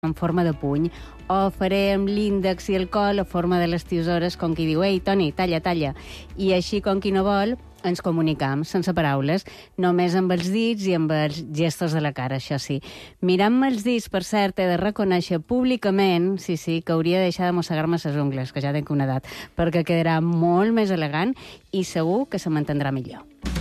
en forma de puny, o farem l'índex i el col a forma de les tisores, com qui diu, ei, Toni, talla, talla. I així, com qui no vol, ens comunicam, sense paraules, només amb els dits i amb els gestos de la cara, això sí. Mirant-me els dits, per cert, he de reconèixer públicament, sí, que hauria de deixar de mossegar-me les ungles, que ja tenc una edat, perquè quedarà molt més elegant i segur que se m'entendrà millor.